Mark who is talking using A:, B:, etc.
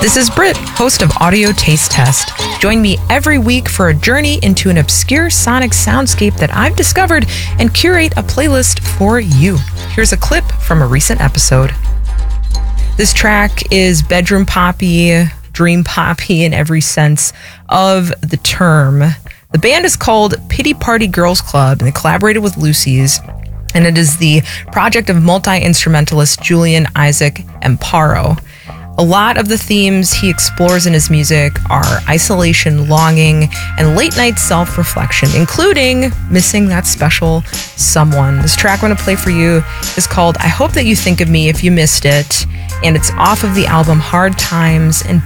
A: This is Britt, host of Audio Taste Test. Join me every week for a journey into an obscure sonic soundscape that I've discovered and curate a playlist for you. Here's a clip from a recent episode. This track is bedroom poppy, dream poppy in every sense of the term. The band is called Pity Party Girls Club, and they collaborated with Lucy's, and it is the project of multi-instrumentalist Julian Isaac Amparo. A lot of the themes he explores in his music are isolation, longing, and late-night self-reflection, including missing that special someone. This track I'm going to play for you is called I Hope That You Think of Me If You Missed It, and it's off of the album Hard Times, and